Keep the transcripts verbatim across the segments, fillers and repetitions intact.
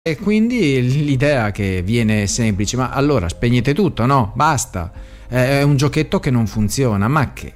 E quindi l'idea che viene semplice: ma allora spegnete tutto, no? Basta, è un giochetto che non funziona. Ma che?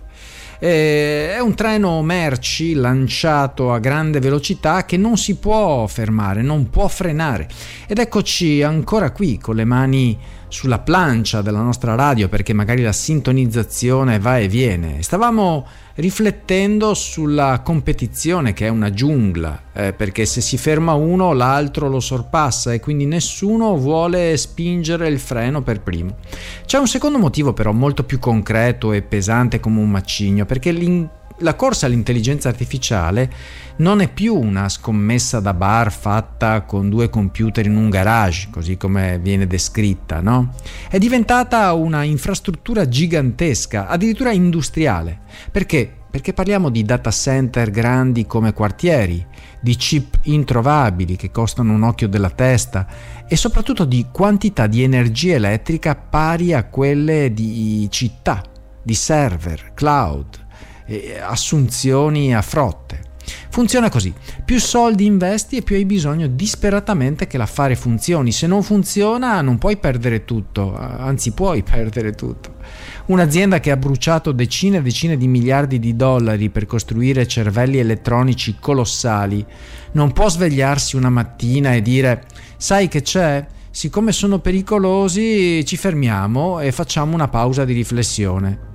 È un treno merci lanciato a grande velocità che non si può fermare, non può frenare. Ed eccoci ancora qui con le mani sulla plancia della nostra radio, perché magari la sintonizzazione va e viene. Stavamo riflettendo sulla competizione, che è una giungla, eh, perché se si ferma uno l'altro lo sorpassa e quindi nessuno vuole spingere il freno per primo. C'è un secondo motivo però molto più concreto e pesante come un macigno, perché l'in- la corsa all'intelligenza artificiale non è più una scommessa da bar fatta con due computer in un garage, così come viene descritta, no? È diventata una infrastruttura gigantesca, addirittura industriale. Perché? Perché parliamo di data center grandi come quartieri, di chip introvabili che costano un occhio della testa e soprattutto di quantità di energia elettrica pari a quelle di città, di server, cloud, assunzioni a frotte. Funziona così: più soldi investi e più hai bisogno disperatamente che l'affare funzioni. Se non funziona non puoi perdere tutto, anzi puoi perdere tutto. Un'azienda che ha bruciato decine e decine di miliardi di dollari per costruire cervelli elettronici colossali non può svegliarsi una mattina e dire: sai che c'è? Siccome sono pericolosi ci fermiamo e facciamo una pausa di riflessione.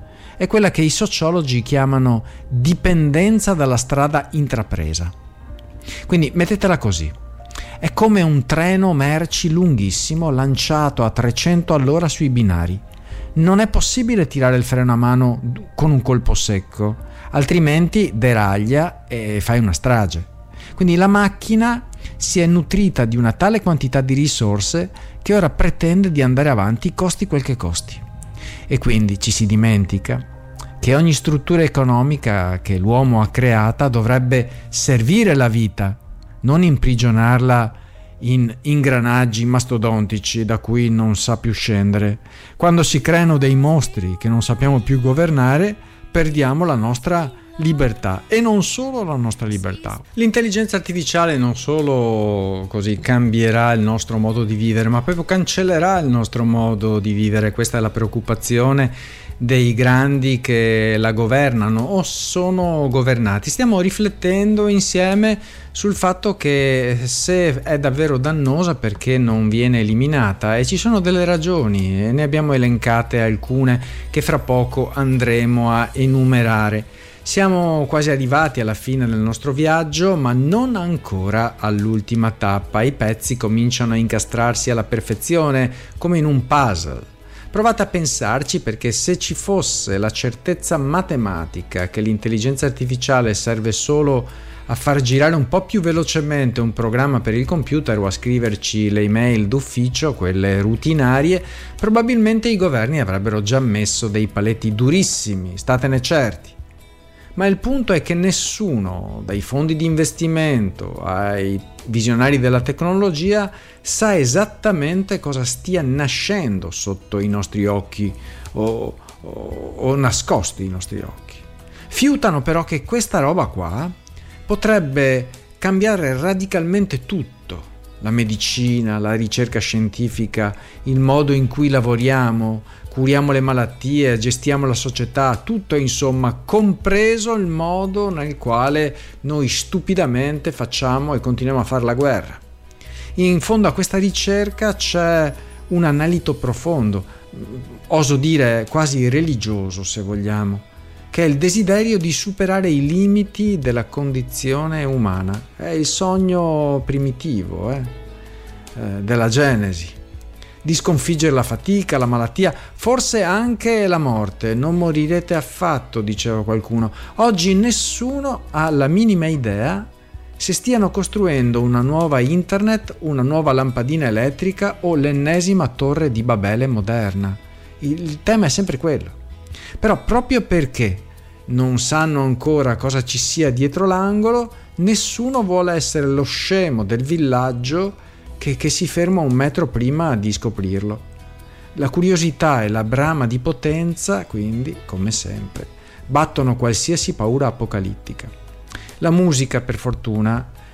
È quella che i sociologi chiamano dipendenza dalla strada intrapresa. Quindi mettetela così: è come un treno merci lunghissimo lanciato a trecento all'ora sui binari. Non è possibile tirare il freno a mano con un colpo secco, altrimenti deraglia e fai una strage. Quindi la macchina si è nutrita di una tale quantità di risorse che ora pretende di andare avanti costi quel che costi. E quindi ci si dimentica che ogni struttura economica che l'uomo ha creata dovrebbe servire la vita, non imprigionarla in ingranaggi mastodontici da cui non sa più scendere. Quando si creano dei mostri che non sappiamo più governare, perdiamo la nostra libertà, e non solo la nostra libertà. L'intelligenza artificiale non solo così cambierà il nostro modo di vivere, ma proprio cancellerà il nostro modo di vivere. Questa è la preoccupazione dei grandi che la governano o sono governati. Stiamo riflettendo insieme sul fatto che se è davvero dannosa, perché non viene eliminata, e ci sono delle ragioni e ne abbiamo elencate alcune che fra poco andremo a enumerare. Siamo quasi arrivati alla fine del nostro viaggio, ma non ancora all'ultima tappa. I pezzi cominciano a incastrarsi alla perfezione, come in un puzzle. Provate a pensarci, perché se ci fosse la certezza matematica che l'intelligenza artificiale serve solo a far girare un po' più velocemente un programma per il computer o a scriverci le email d'ufficio, quelle rutinarie, probabilmente i governi avrebbero già messo dei paletti durissimi, statene certi. Ma il punto è che nessuno, dai fondi di investimento ai visionari della tecnologia, sa esattamente cosa stia nascendo sotto i nostri occhi o, o, o nascosti ai nostri occhi. Fiutano però che questa roba qua potrebbe cambiare radicalmente tutto: la medicina, la ricerca scientifica, il modo in cui lavoriamo, curiamo le malattie, gestiamo la società, tutto insomma, compreso il modo nel quale noi stupidamente facciamo e continuiamo a fare la guerra. In fondo a questa ricerca c'è un anelito profondo, oso dire quasi religioso se vogliamo, che è il desiderio di superare i limiti della condizione umana. È il sogno primitivo eh, eh, della Genesi, di sconfiggere la fatica, la malattia, forse anche la morte. Non morirete affatto, diceva qualcuno. Oggi nessuno ha la minima idea se stiano costruendo una nuova internet, una nuova lampadina elettrica o l'ennesima torre di Babele moderna. Il tema è sempre quello. Però proprio perché non sanno ancora cosa ci sia dietro l'angolo, nessuno vuole essere lo scemo del villaggio che, che si ferma un metro prima di scoprirlo. La curiosità e la brama di potenza, quindi, come sempre, battono qualsiasi paura apocalittica. La musica, per fortuna,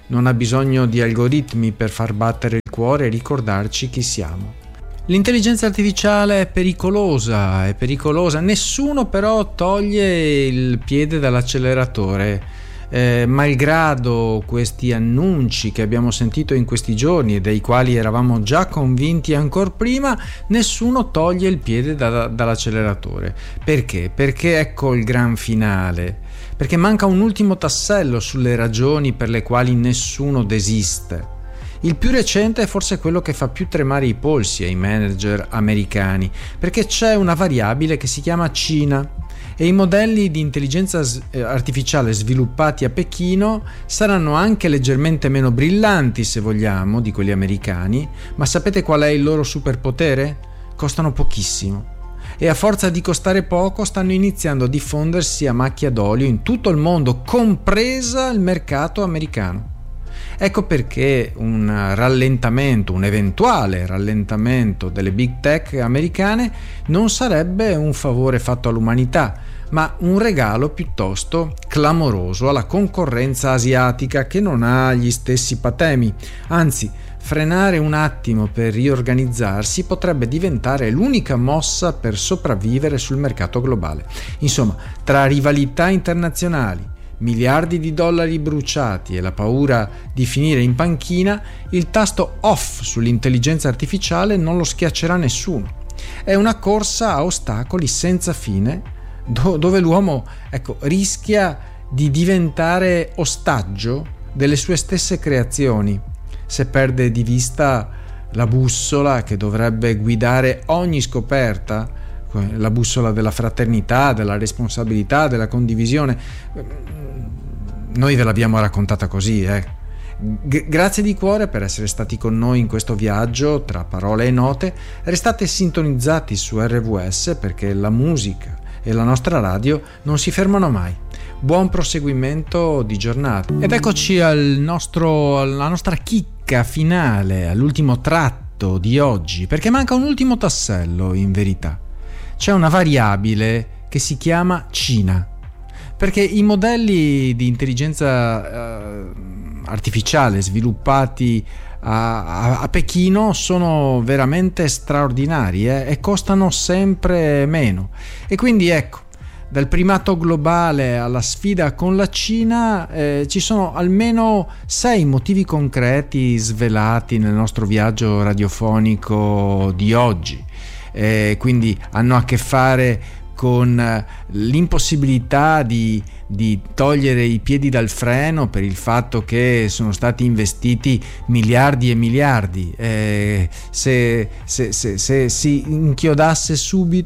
non ha bisogno di algoritmi per far battere il cuore e ricordarci chi siamo. L'intelligenza artificiale è pericolosa, è pericolosa, nessuno però toglie il piede dall'acceleratore. Eh, malgrado questi annunci che abbiamo sentito in questi giorni e dei quali eravamo già convinti ancora prima, nessuno toglie il piede da, dall'acceleratore. Perché? Perché ecco il gran finale, perché manca un ultimo tassello sulle ragioni per le quali nessuno desiste. Il più recente è forse quello che fa più tremare i polsi ai manager americani, perché c'è una variabile che si chiama Cina. E i modelli di intelligenza artificiale sviluppati a Pechino saranno anche leggermente meno brillanti, se vogliamo, di quelli americani, ma sapete qual è il loro superpotere? Costano pochissimo. E a forza di costare poco stanno iniziando a diffondersi a macchia d'olio in tutto il mondo, compresa il mercato americano. Ecco perché un rallentamento, un eventuale rallentamento delle big tech americane non sarebbe un favore fatto all'umanità, ma un regalo piuttosto clamoroso alla concorrenza asiatica che non ha gli stessi patemi. Anzi, frenare un attimo per riorganizzarsi potrebbe diventare l'unica mossa per sopravvivere sul mercato globale. Insomma, tra rivalità internazionali, miliardi di dollari bruciati e la paura di finire in panchina, il tasto off sull'intelligenza artificiale non lo schiaccerà nessuno. È una corsa a ostacoli senza fine, do- dove l'uomo, ecco, rischia di diventare ostaggio delle sue stesse creazioni, se perde di vista la bussola che dovrebbe guidare ogni scoperta, la bussola della fraternità, della responsabilità, della condivisione. Noi ve l'abbiamo raccontata così, eh. G- grazie di cuore per essere stati con noi in questo viaggio tra parole e note. Restate sintonizzati su R W S perché la musica e la nostra radio non si fermano mai. Buon proseguimento di giornata. Ed eccoci al nostro, alla nostra chicca finale, all'ultimo tratto di oggi, perché manca un ultimo tassello in verità. C'è una variabile che si chiama Cina, perché i modelli di intelligenza eh, artificiale sviluppati a, a, a Pechino sono veramente straordinari eh, e costano sempre meno. E quindi ecco, dal primato globale alla sfida con la Cina eh, ci sono almeno sei motivi concreti svelati nel nostro viaggio radiofonico di oggi. Eh, quindi hanno a che fare con l'impossibilità di, di togliere i piedi dal freno per il fatto che sono stati investiti miliardi e miliardi. Eh, se, se, se, se si inchiodasse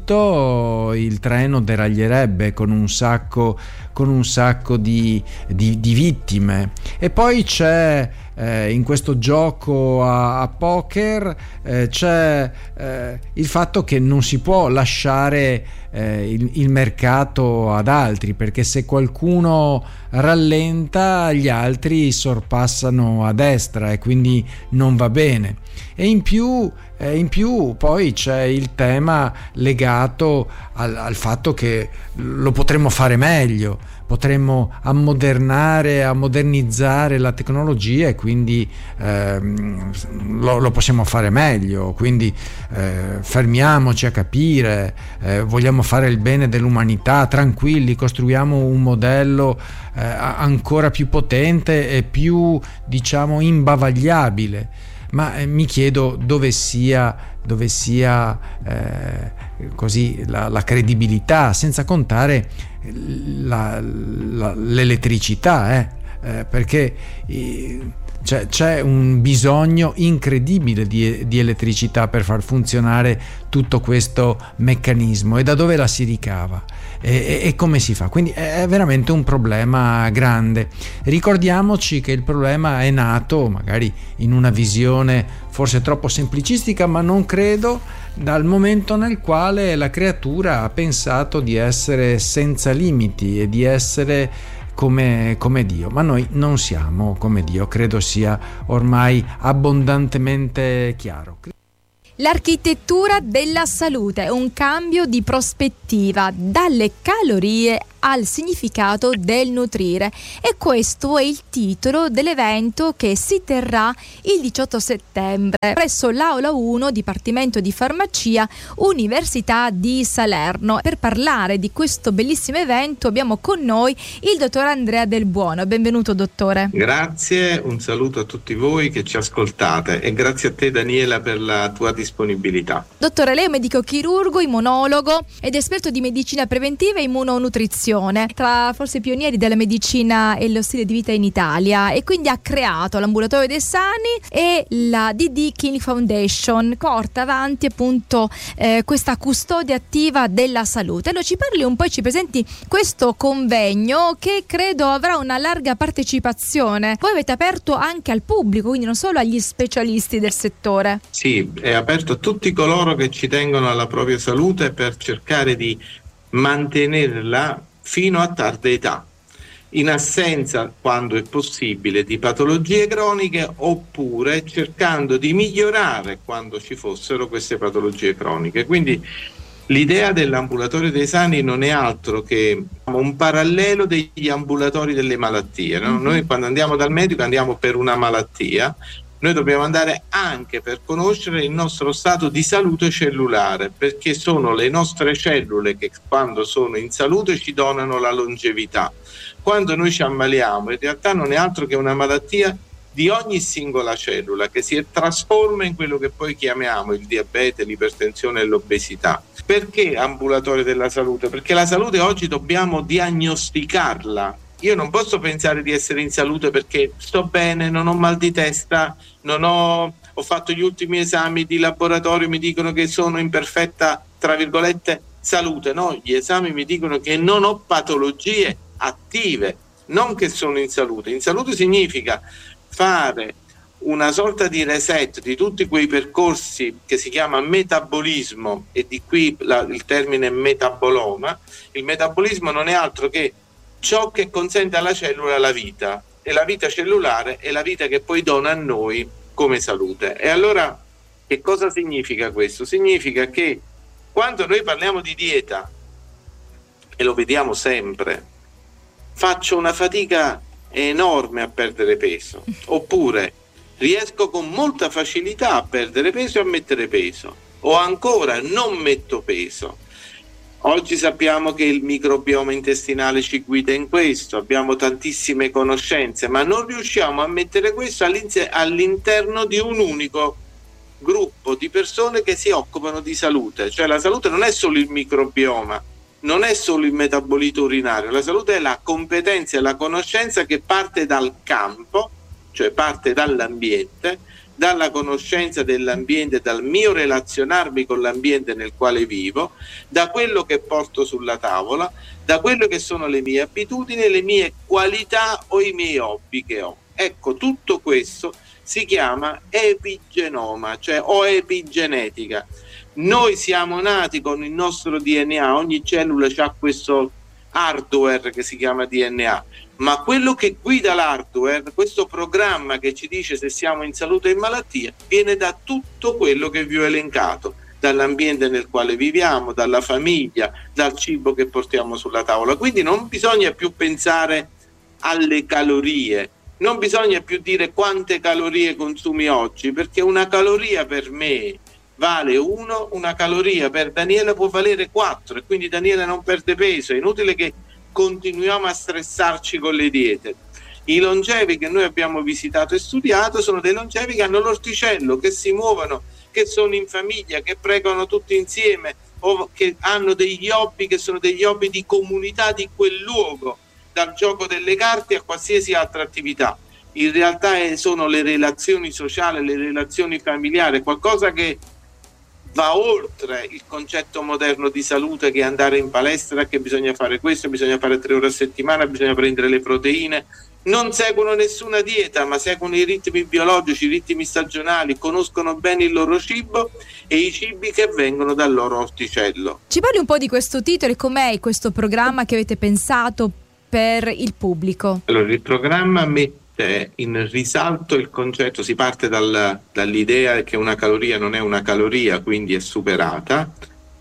subito il treno deraglierebbe con un sacco, con un sacco di, di, di vittime. E poi c'è Eh, in questo gioco a, a poker eh, c'è eh, il fatto che non si può lasciare eh, il, il mercato ad altri, perché se qualcuno rallenta gli altri sorpassano a destra e quindi non va bene. E in più, eh, in più poi c'è il tema legato al, al fatto che lo potremmo fare meglio, potremmo ammodernare, ammodernizzare la tecnologia e quindi ehm, lo, lo possiamo fare meglio, quindi eh, fermiamoci a capire, eh, vogliamo fare il bene dell'umanità, tranquilli, costruiamo un modello eh, ancora più potente e più, diciamo, imbavagliabile. Ma eh, mi chiedo dove sia, dove sia eh, così la, la credibilità, senza contare la, la, l'elettricità, eh? Eh, perché eh, c'è, c'è un bisogno incredibile di, di elettricità per far funzionare tutto questo meccanismo, e da dove la si ricava e, e, e come si fa? Quindi è veramente un problema grande. Ricordiamoci che il problema è nato magari in una visione forse troppo semplicistica, ma non credo, dal momento nel quale la creatura ha pensato di essere senza limiti e di essere come, come Dio, ma noi non siamo come Dio, credo sia ormai abbondantemente chiaro. L'architettura della salute, un cambio di prospettiva dalle calorie al significato del nutrire. E questo è il titolo dell'evento che si terrà il diciotto settembre presso l'Aula uno, Dipartimento di Farmacia, Università di Salerno. Per parlare di questo bellissimo evento abbiamo con noi il dottor Andrea Del Buono. Benvenuto, dottore. Grazie, un saluto a tutti voi che ci ascoltate e grazie a te, Daniela, per la tua disponibilità. Dottore, lei è un medico chirurgo, immunologo ed esperto di medicina preventiva e immunonutrizione, tra forse i pionieri della medicina e lo stile di vita in Italia, e quindi ha creato l'Ambulatorio dei Sani e la D D Clinic Foundation, porta avanti appunto eh, questa custodia attiva della salute. Allora ci parli un po' e ci presenti questo convegno che credo avrà una larga partecipazione. Voi avete aperto anche al pubblico, quindi non solo agli specialisti del settore. Sì, è aperto a tutti coloro che ci tengono alla propria salute per cercare di mantenerla fino a tarda età, in assenza, quando è possibile, di patologie croniche, oppure cercando di migliorare quando ci fossero queste patologie croniche. Quindi l'idea dell'ambulatorio dei sani non è altro che un parallelo degli ambulatori delle malattie, no? Mm-hmm. Noi quando andiamo dal medico andiamo per una malattia, noi dobbiamo andare anche per conoscere il nostro stato di salute cellulare, perché sono le nostre cellule che quando sono in salute ci donano la longevità. Quando noi ci ammaliamo, in realtà non è altro che una malattia di ogni singola cellula che si trasforma in quello che poi chiamiamo il diabete, l'ipertensione e l'obesità. Perché ambulatorio della salute? Perché la salute oggi dobbiamo diagnosticarla. Io non posso pensare di essere in salute perché sto bene, non ho mal di testa, non ho, ho fatto gli ultimi esami di laboratorio, mi dicono che sono in perfetta, tra virgolette, salute. No, gli esami mi dicono che non ho patologie attive, non che sono in salute. In salute significa fare una sorta di reset di tutti quei percorsi che si chiama metabolismo, e di qui la, il termine metaboloma. Il metabolismo non è altro che ciò che consente alla cellula la vita, e la vita cellulare è la vita che poi dona a noi come salute. E allora che cosa significa questo? Significa che quando noi parliamo di dieta, e lo vediamo sempre, faccio una fatica enorme a perdere peso, oppure riesco con molta facilità a perdere peso e a mettere peso, o ancora non metto peso. Oggi sappiamo che il microbioma intestinale ci guida in questo, abbiamo tantissime conoscenze, ma non riusciamo a mettere questo all'interno di un unico gruppo di persone che si occupano di salute. Cioè la salute non è solo il microbioma, non è solo il metabolito urinario, la salute è la competenza e la conoscenza che parte dal campo, cioè parte dall'ambiente, dalla conoscenza dell'ambiente, dal mio relazionarmi con l'ambiente nel quale vivo, da quello che porto sulla tavola, da quello che sono le mie abitudini, le mie qualità o i miei hobby che ho. Ecco, tutto questo si chiama epigenoma, cioè o epigenetica. Noi siamo nati con il nostro D N A, ogni cellula ha questo hardware che si chiama D N A, ma quello che guida l'hardware, questo programma che ci dice se siamo in salute o in malattia, viene da tutto quello che vi ho elencato, dall'ambiente nel quale viviamo, dalla famiglia, dal cibo che portiamo sulla tavola. Quindi non bisogna più pensare alle calorie, non bisogna più dire quante calorie consumi oggi, perché una caloria per me vale uno, una caloria per Daniela può valere quattro, e quindi Daniela non perde peso. È inutile che continuiamo a stressarci con le diete. I longevi che noi abbiamo visitato e studiato sono dei longevi che hanno l'orticello, che si muovono, che sono in famiglia, che pregano tutti insieme, o che hanno degli hobby che sono degli hobby di comunità di quel luogo, dal gioco delle carte a qualsiasi altra attività. In realtà è, sono le relazioni sociali, le relazioni familiari, qualcosa che va oltre il concetto moderno di salute, che è andare in palestra, che bisogna fare questo, bisogna fare tre ore a settimana, bisogna prendere le proteine. Non seguono nessuna dieta, ma seguono i ritmi biologici, i ritmi stagionali, conoscono bene il loro cibo e i cibi che vengono dal loro orticello. Ci parli un po' di questo titolo e com'è questo programma che avete pensato per il pubblico? Allora, il programma mette in risalto il concetto, si parte dal, dall'idea che una caloria non è una caloria, quindi è superata,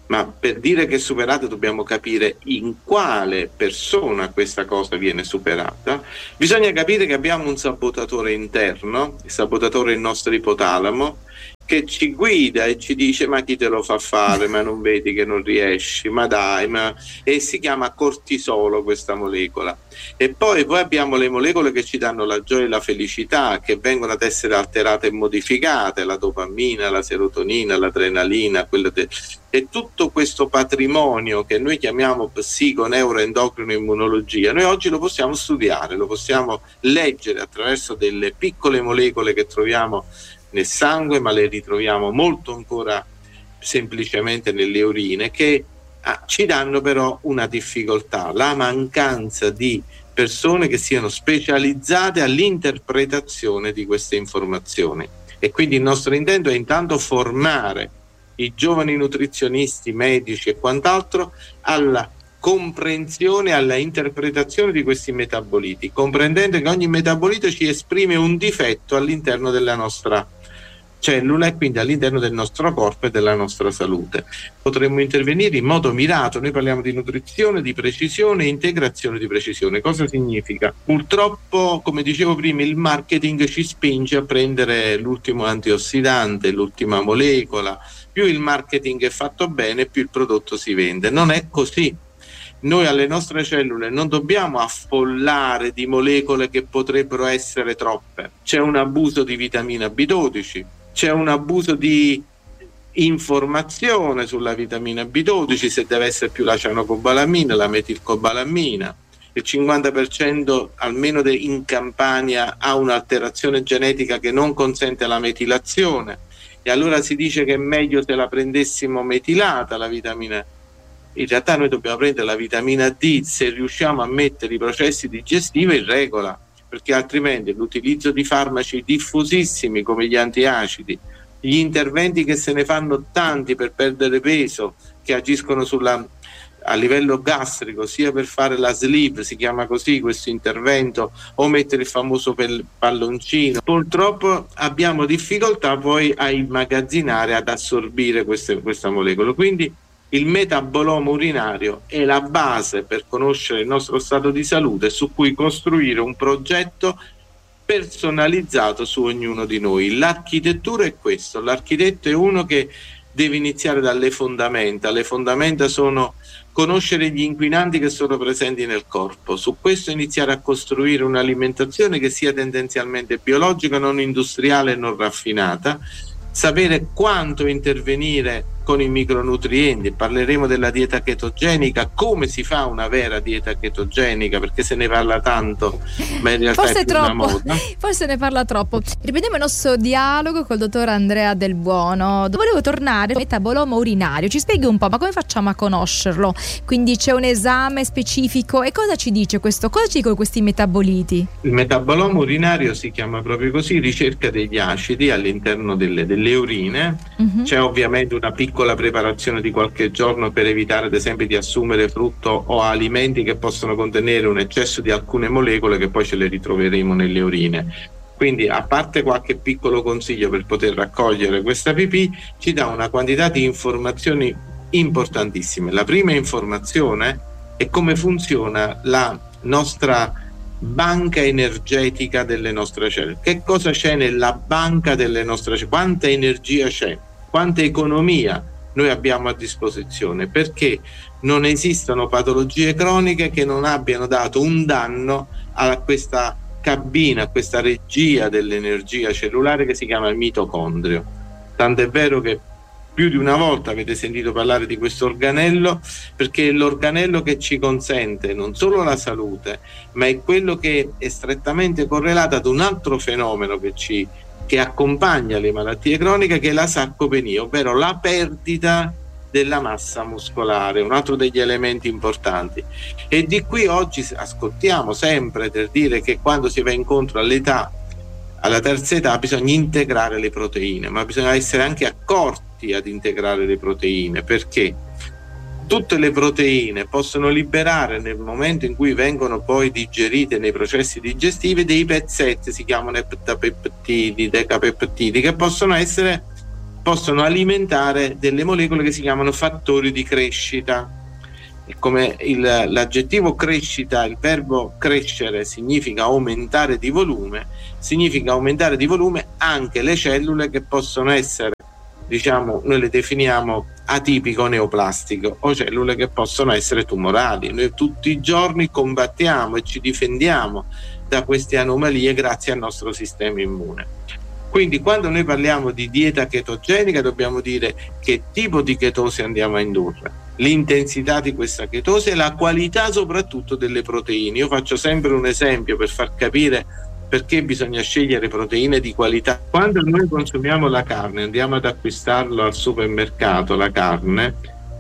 ma per dire che è superata dobbiamo capire in quale persona questa cosa viene superata. Bisogna capire che abbiamo un sabotatore interno, il sabotatore è il nostro ipotalamo, che ci guida e ci dice: ma chi te lo fa fare, ma non vedi che non riesci, ma dai, ma... e si chiama cortisolo questa molecola. E poi, poi abbiamo le molecole che ci danno la gioia e la felicità, che vengono ad essere alterate e modificate, la dopamina, la serotonina, l'adrenalina, quello de... e tutto questo patrimonio che noi chiamiamo psico, neuroendocrino, immunologia, noi oggi lo possiamo studiare, lo possiamo leggere attraverso delle piccole molecole che troviamo nel sangue, ma le ritroviamo molto ancora semplicemente nelle urine, che ah, ci danno però una difficoltà: la mancanza di persone che siano specializzate all'interpretazione di queste informazioni. E quindi il nostro intento è intanto formare i giovani nutrizionisti, medici e quant'altro alla comprensione, alla interpretazione di questi metaboliti, comprendendo che ogni metabolito ci esprime un difetto all'interno della nostra cellula e quindi all'interno del nostro corpo e della nostra salute. Potremmo intervenire in modo mirato. Noi parliamo di nutrizione di precisione e integrazione di precisione. Cosa significa? Purtroppo, come dicevo prima, il marketing ci spinge a prendere l'ultimo antiossidante, l'ultima molecola. Più il marketing è fatto bene, più il prodotto si vende. Non è così. Noi alle nostre cellule non dobbiamo affollare di molecole che potrebbero essere troppe. C'è un abuso di vitamina B dodici, c'è un abuso di informazione sulla vitamina B dodici, se deve essere più la cianocobalamina, la metilcobalamina. Il cinquanta per cento almeno de- in Campania ha un'alterazione genetica che non consente la metilazione, e allora si dice che è meglio se la prendessimo metilata la vitamina. In realtà noi dobbiamo prendere la vitamina D se riusciamo a mettere i processi digestivi in regola, perché altrimenti l'utilizzo di farmaci diffusissimi come gli antiacidi, gli interventi che se ne fanno tanti per perdere peso, che agiscono sulla, a livello gastrico, sia per fare la sleeve, si chiama così questo intervento, o mettere il famoso palloncino, purtroppo abbiamo difficoltà poi a immagazzinare, ad assorbire queste, questa molecola. Quindi il metaboloma urinario è la base per conoscere il nostro stato di salute, su cui costruire un progetto personalizzato su ognuno di noi. L'architettura è questo: l'architetto è uno che deve iniziare dalle fondamenta. Le fondamenta sono conoscere gli inquinanti che sono presenti nel corpo, su questo iniziare a costruire un'alimentazione che sia tendenzialmente biologica, non industriale e non raffinata, sapere quanto intervenire con i micronutrienti. Parleremo della dieta chetogenica, come si fa una vera dieta chetogenica, perché se ne parla tanto, ma in realtà forse è più troppo, una moda. Forse ne parla troppo. Riprendiamo il nostro dialogo col dottor Andrea Del Buono. Volevo tornare al metaboloma urinario. Ci spieghi un po', ma come facciamo a conoscerlo? Quindi c'è un esame specifico, e cosa ci dice questo? Cosa ci dicono questi metaboliti? Il metaboloma urinario si chiama proprio così, ricerca degli acidi all'interno delle, delle urine. Uh-huh. C'è ovviamente una piccola la preparazione di qualche giorno per evitare ad esempio di assumere frutto o alimenti che possono contenere un eccesso di alcune molecole che poi ce le ritroveremo nelle urine. Quindi, a parte qualche piccolo consiglio per poter raccogliere questa pipì, ci dà una quantità di informazioni importantissime. La prima informazione è come funziona la nostra banca energetica delle nostre cellule. Che cosa c'è nella banca delle nostre cellule? Quanta energia c'è? Quanta economia noi abbiamo a disposizione? Perché non esistono patologie croniche che non abbiano dato un danno a questa cabina, a questa regia dell'energia cellulare che si chiama il mitocondrio. Tant'è vero che più di una volta avete sentito parlare di questo organello, perché è l'organello che ci consente non solo la salute, ma è quello che è strettamente correlato ad un altro fenomeno che ci che accompagna le malattie croniche, che è la sarcopenia, ovvero la perdita della massa muscolare, un altro degli elementi importanti. E di qui oggi ascoltiamo sempre per dire che quando si va incontro all'età, alla terza età, bisogna integrare le proteine, ma bisogna essere anche accorti ad integrare le proteine, perché tutte le proteine possono liberare, nel momento in cui vengono poi digerite nei processi digestivi, dei pezzetti, si chiamano eptapeptidi, decapeptidi, che possono essere possono alimentare delle molecole che si chiamano fattori di crescita. E come il, l'aggettivo crescita, il verbo crescere significa aumentare di volume, significa aumentare di volume anche le cellule che possono essere, diciamo, noi le definiamo atipico neoplastico, o cellule che possono essere tumorali. Noi tutti i giorni combattiamo e ci difendiamo da queste anomalie grazie al nostro sistema immune. Quindi quando noi parliamo di dieta chetogenica dobbiamo dire che tipo di chetosi andiamo a indurre, l'intensità di questa chetosi e la qualità soprattutto delle proteine. Io faccio sempre un esempio per far capire perché bisogna scegliere proteine di qualità. Quando noi consumiamo la carne, andiamo ad acquistarlo al supermercato, la carne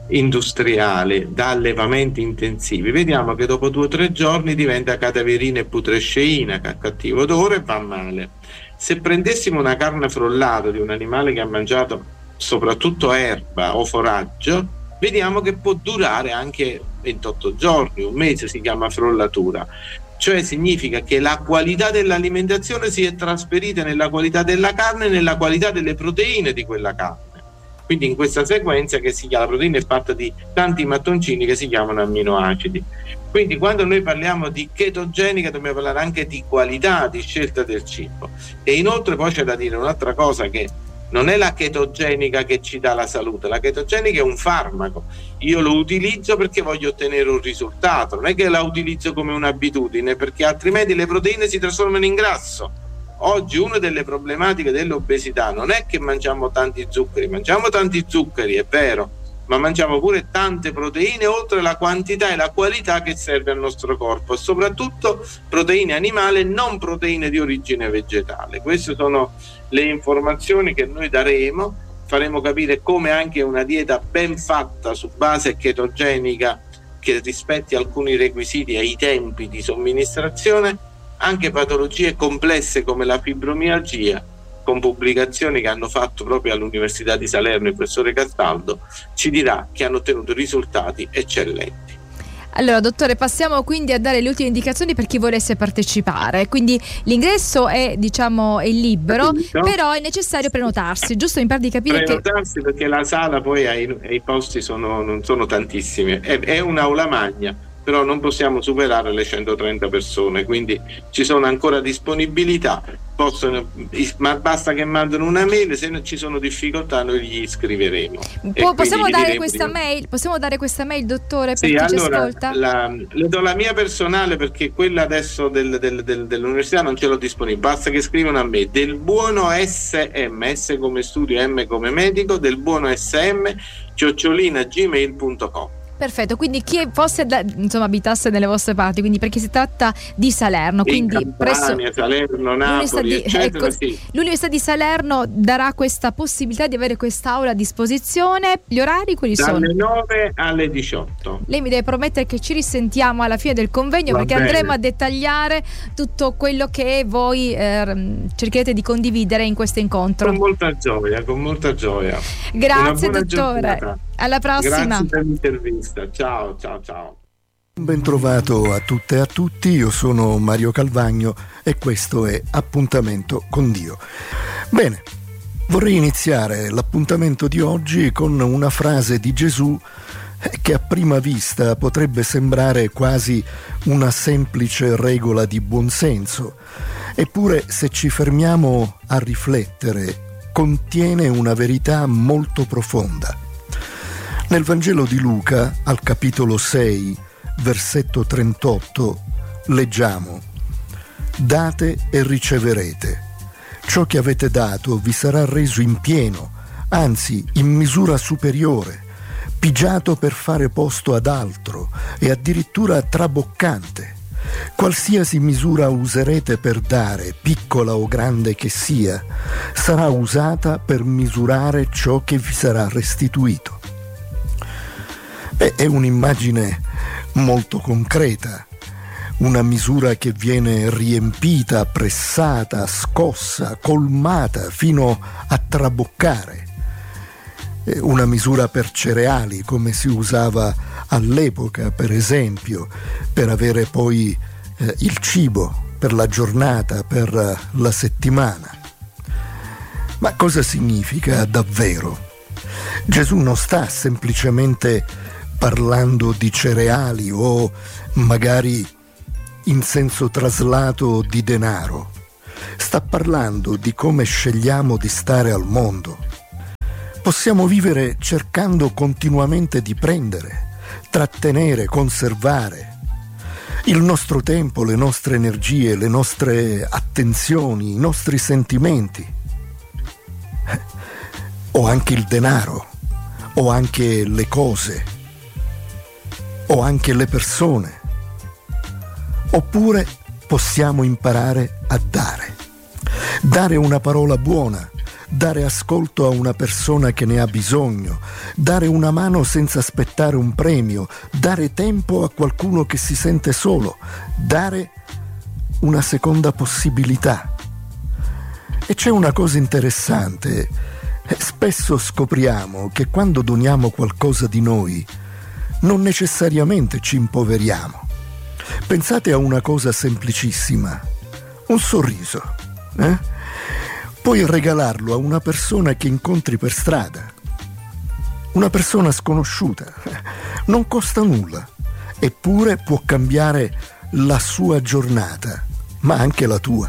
industriale da allevamenti intensivi, vediamo che dopo due o tre giorni diventa cadaverina e putresceina, che ha cattivo odore e va male. Se prendessimo una carne frollata di un animale che ha mangiato soprattutto erba o foraggio, vediamo che può durare anche ventotto giorni, un mese, si chiama frollatura. Cioè significa che la qualità dell'alimentazione si è trasferita nella qualità della carne e nella qualità delle proteine di quella carne. Quindi in questa sequenza che si chiama, la proteina è fatta di tanti mattoncini che si chiamano amminoacidi. Quindi quando noi parliamo di chetogenica dobbiamo parlare anche di qualità di scelta del cibo. E inoltre poi c'è da dire un'altra cosa, che non è la chetogenica che ci dà la salute, la chetogenica è un farmaco. Io lo utilizzo perché voglio ottenere un risultato, non è che la utilizzo come un'abitudine, perché altrimenti le proteine si trasformano in grasso. Oggi una delle problematiche dell'obesità non è che mangiamo tanti zuccheri, mangiamo tanti zuccheri, è vero, ma mangiamo pure tante proteine oltre la quantità e la qualità che serve al nostro corpo, e soprattutto proteine animali e non proteine di origine vegetale. Queste sono le informazioni che noi daremo, faremo capire come anche una dieta ben fatta su base chetogenica, che rispetti alcuni requisiti e i tempi di somministrazione, anche patologie complesse come la fibromialgia, con pubblicazioni che hanno fatto proprio all'Università di Salerno il professore Castaldo, ci dirà che hanno ottenuto risultati eccellenti. Allora, dottore, passiamo quindi a dare le ultime indicazioni per chi volesse partecipare. Quindi l'ingresso è, diciamo, è libero, no? Però è necessario prenotarsi, giusto? Mi pare di capire prenotarsi che... perché la sala poi ai, ai posti sono, non sono tantissimi, è, è un'aula magna, però non possiamo superare le centotrenta persone, quindi ci sono ancora disponibilità, possono, ma basta che mandino una mail, se non ci sono difficoltà noi gli iscriveremo. Pu- possiamo dare questa di... mail? Possiamo dare questa mail, dottore, per sì, chi allora, ci ascolta? La, le do la mia personale perché quella adesso del, del, del, dell'università non ce l'ho disponibile, basta che scrivono a me del buono S M, S come studio, M come medico, del buono S M chiocciolina gmail punto com. Perfetto, quindi chi fosse da, insomma abitasse nelle vostre parti, quindi perché si tratta di Salerno, quindi Campania, presso Salerno, Napoli, di, eccetera, ecco, sì. L'Università di Salerno darà questa possibilità di avere quest'aula a disposizione. Gli orari quali sono? Dalle nove alle diciotto. Lei mi deve promettere che ci risentiamo alla fine del convegno, Va perché bene. andremo a dettagliare tutto quello che voi eh, cercherete di condividere in questo incontro. Con molta gioia, con molta gioia. Grazie, dottore. Giornata. Alla prossima. Grazie per l'intervista. Ciao, ciao, ciao. Ben trovato a tutte e a tutti, io sono Mario Calvagno e questo è Appuntamento con Dio. Bene, vorrei iniziare l'appuntamento di oggi con una frase di Gesù che a prima vista potrebbe sembrare quasi una semplice regola di buonsenso, eppure se ci fermiamo a riflettere contiene una verità molto profonda. Nel Vangelo di Luca, al capitolo sei, versetto trentotto, leggiamo: «Date e riceverete. Ciò che avete dato vi sarà reso in pieno, anzi in misura superiore, pigiato per fare posto ad altro e addirittura traboccante. Qualsiasi misura userete per dare, piccola o grande che sia, sarà usata per misurare ciò che vi sarà restituito». Beh, è un'immagine molto concreta, una misura che viene riempita, pressata, scossa, colmata fino a traboccare. Una misura per cereali, come si usava all'epoca, per esempio, per avere poi eh, il cibo per la giornata, per la settimana. Ma cosa significa davvero? Gesù non sta semplicemente parlando di cereali o magari in senso traslato di denaro. Sta parlando di come scegliamo di stare al mondo. Possiamo vivere cercando continuamente di prendere, trattenere, conservare il nostro tempo, le nostre energie, le nostre attenzioni, i nostri sentimenti, o anche il denaro, o anche le cose, o anche le persone. Oppure possiamo imparare a dare. Dare una parola buona, dare ascolto a una persona che ne ha bisogno, dare una mano senza aspettare un premio, dare tempo a qualcuno che si sente solo, dare una seconda possibilità. E c'è una cosa interessante: spesso scopriamo che quando doniamo qualcosa di noi, non necessariamente ci impoveriamo. Pensate a una cosa semplicissima, un sorriso, eh? Puoi regalarlo a una persona che incontri per strada, una persona sconosciuta, non costa nulla, eppure può cambiare la sua giornata, ma anche la tua.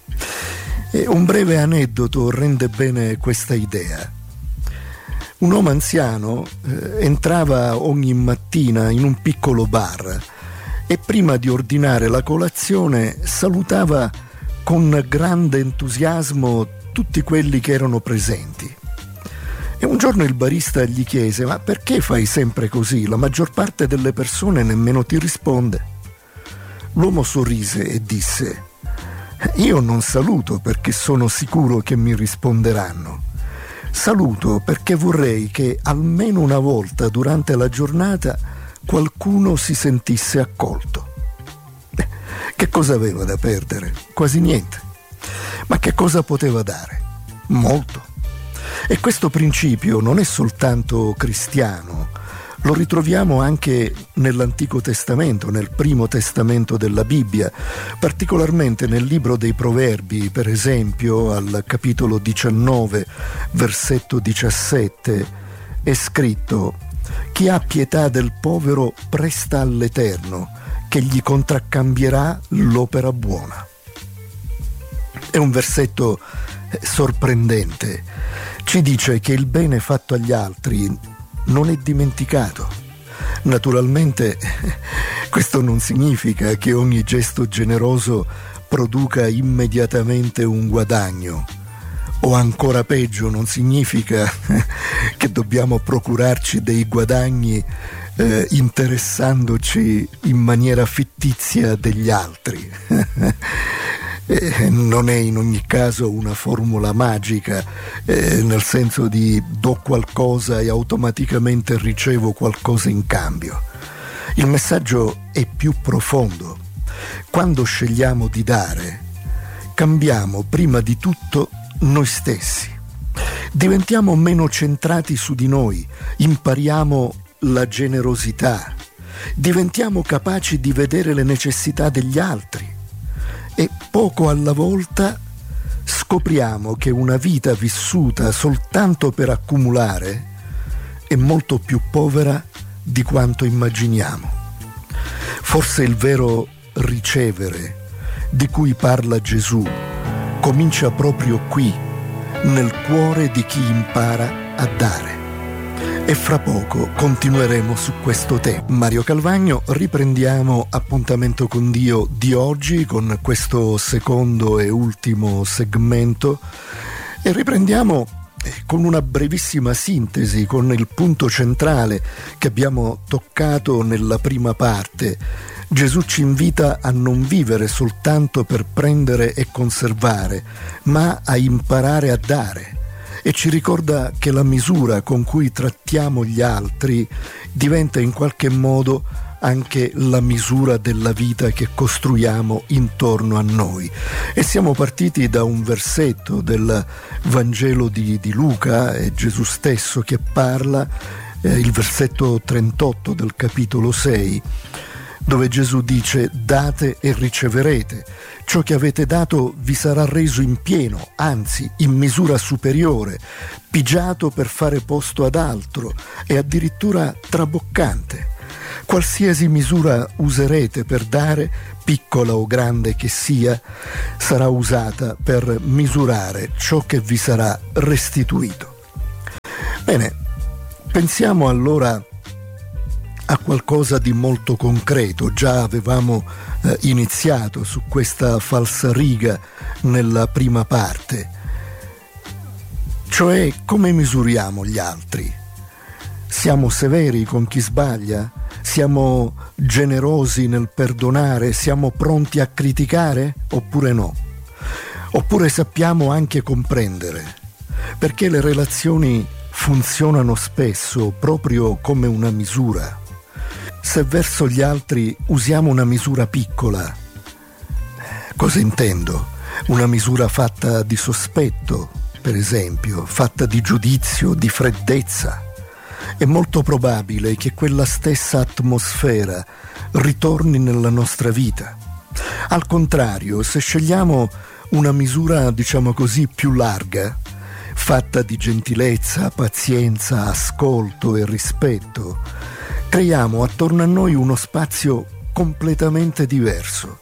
E un breve aneddoto rende bene questa idea. Un uomo anziano eh, entrava ogni mattina in un piccolo bar e prima di ordinare la colazione salutava con grande entusiasmo tutti quelli che erano presenti. E un giorno il barista gli chiese: ma perché fai sempre così? La maggior parte delle persone nemmeno ti risponde. L'uomo sorrise e disse: io non saluto perché sono sicuro che mi risponderanno. Saluto perché vorrei che almeno una volta durante la giornata qualcuno si sentisse accolto. Che cosa aveva da perdere? Quasi niente. Ma che cosa poteva dare? Molto. E questo principio non è soltanto cristiano, lo ritroviamo anche nell'Antico Testamento, nel Primo Testamento della Bibbia, particolarmente nel libro dei Proverbi, per esempio al capitolo diciannove, versetto diciassette, è scritto: chi ha pietà del povero presta all'Eterno, che gli contraccambierà l'opera buona. È un versetto sorprendente. Ci dice che il bene fatto agli altri non è dimenticato. Naturalmente questo non significa che ogni gesto generoso produca immediatamente un guadagno, o ancora peggio, non significa che dobbiamo procurarci dei guadagni eh, interessandoci in maniera fittizia degli altri. Eh, non è in ogni caso una formula magica, eh, nel senso di do qualcosa e automaticamente ricevo qualcosa in cambio. Il messaggio è più profondo. Quando scegliamo di dare, cambiamo prima di tutto noi stessi. Diventiamo meno centrati su di noi, impariamo la generosità, diventiamo capaci di vedere le necessità degli altri. E poco alla volta scopriamo che una vita vissuta soltanto per accumulare è molto più povera di quanto immaginiamo. Forse il vero ricevere di cui parla Gesù comincia proprio qui, nel cuore di chi impara a dare. E fra poco continueremo su questo tema. Mario Calvagno, riprendiamo Appuntamento con Dio di oggi con questo secondo e ultimo segmento e riprendiamo con una brevissima sintesi, con il punto centrale che abbiamo toccato nella prima parte. Gesù ci invita a non vivere soltanto per prendere e conservare, ma a imparare a dare. E ci ricorda che la misura con cui trattiamo gli altri diventa in qualche modo anche la misura della vita che costruiamo intorno a noi. E siamo partiti da un versetto del Vangelo di, di Luca, è Gesù stesso che parla, eh, il versetto trentotto del capitolo sei, dove Gesù dice: date e riceverete, ciò che avete dato vi sarà reso in pieno, anzi in misura superiore, pigiato per fare posto ad altro e addirittura traboccante. Qualsiasi misura userete per dare, piccola o grande che sia, sarà usata per misurare ciò che vi sarà restituito. Bene, pensiamo allora a qualcosa di molto concreto. Già avevamo eh, iniziato su questa falsariga nella prima parte, cioè come misuriamo gli altri? Siamo severi con chi sbaglia? Siamo generosi nel perdonare? Siamo pronti a criticare? Oppure no? Oppure sappiamo anche comprendere? Perché le relazioni funzionano spesso proprio come una misura. Se verso gli altri usiamo una misura piccola, cosa intendo? Una misura fatta di sospetto, per esempio, fatta di giudizio, di freddezza. È molto probabile che quella stessa atmosfera ritorni nella nostra vita. Al contrario, se scegliamo una misura, diciamo così, più larga, fatta di gentilezza, pazienza, ascolto e rispetto, creiamo attorno a noi uno spazio completamente diverso.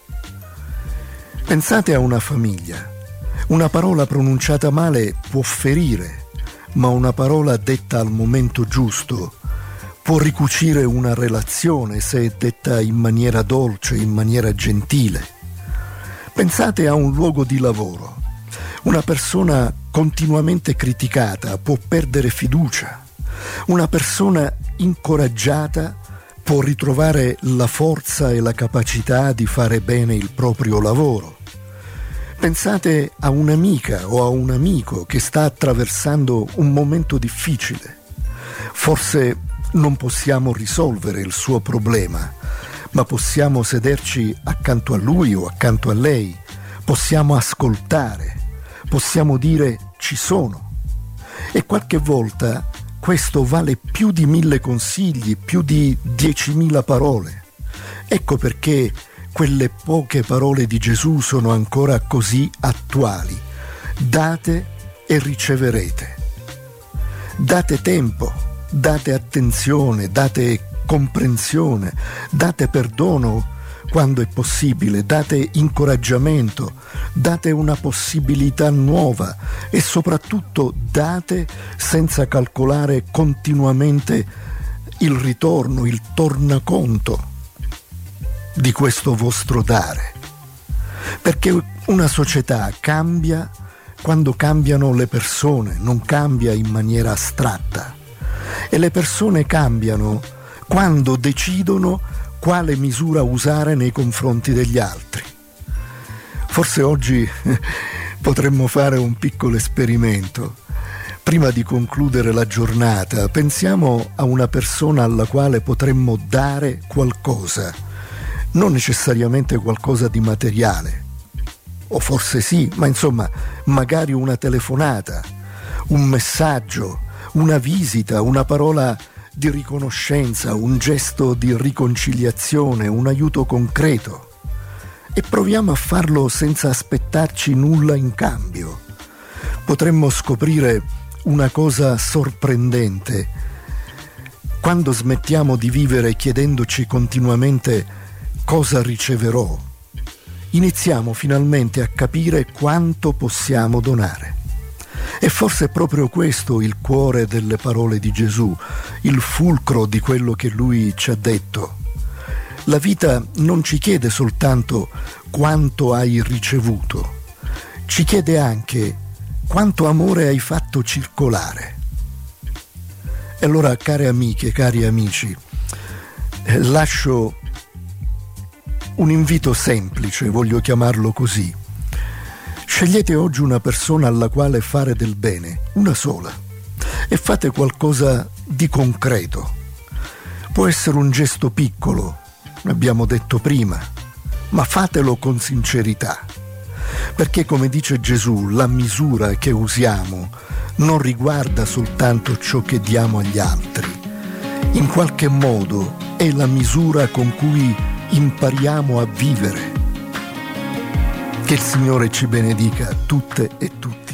Pensate a una famiglia. Una parola pronunciata male può ferire, ma una parola detta al momento giusto può ricucire una relazione se è detta in maniera dolce, in maniera gentile. Pensate a un luogo di lavoro. Una persona continuamente criticata può perdere fiducia. Una persona incoraggiata può ritrovare la forza e la capacità di fare bene il proprio lavoro. Pensate a un'amica o a un amico che sta attraversando un momento difficile. Forse non possiamo risolvere il suo problema, ma possiamo sederci accanto a lui o accanto a lei, possiamo ascoltare, possiamo dire ci sono. E qualche volta questo vale più di mille consigli, più di diecimila parole. Ecco perché quelle poche parole di Gesù sono ancora così attuali. Date e riceverete. Date tempo, date attenzione, date comprensione, date perdono quando è possibile, date incoraggiamento, date una possibilità nuova e soprattutto date senza calcolare continuamente il ritorno, il tornaconto di questo vostro dare. Perché una società cambia quando cambiano le persone, non cambia in maniera astratta. E le persone cambiano quando decidono quale misura usare nei confronti degli altri. Forse oggi potremmo fare un piccolo esperimento. Prima di concludere la giornata, pensiamo a una persona alla quale potremmo dare qualcosa, non necessariamente qualcosa di materiale, o forse sì, ma insomma, magari una telefonata, un messaggio, una visita, una parola di riconoscenza, un gesto di riconciliazione, un aiuto concreto. E proviamo a farlo senza aspettarci nulla in cambio. Potremmo scoprire una cosa sorprendente. Quando smettiamo di vivere chiedendoci continuamente cosa riceverò, iniziamo finalmente a capire quanto possiamo donare. E forse è proprio questo il cuore delle parole di Gesù, il fulcro di quello che lui ci ha detto. La vita non ci chiede soltanto quanto hai ricevuto, ci chiede anche quanto amore hai fatto circolare. E allora, care amiche, cari amici, eh, lascio un invito semplice, voglio chiamarlo così. Scegliete oggi una persona alla quale fare del bene, una sola, e fate qualcosa di concreto. Può essere un gesto piccolo, l'abbiamo detto prima, ma fatelo con sincerità, perché come dice Gesù, la misura che usiamo non riguarda soltanto ciò che diamo agli altri. In qualche modo è la misura con cui impariamo a vivere. Che il Signore ci benedica tutte e tutti.